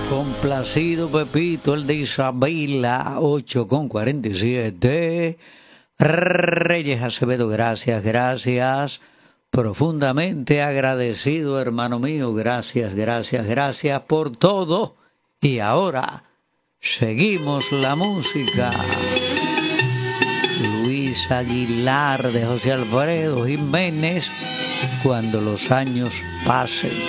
Complacido Pepito, el de Isabela, 8:47. Reyes Acevedo, gracias, gracias. Profundamente agradecido, hermano mío. Gracias, gracias, gracias por todo. Y ahora seguimos la música. Luis Aguilar, de José Alfredo Jiménez, Cuando los años pasen.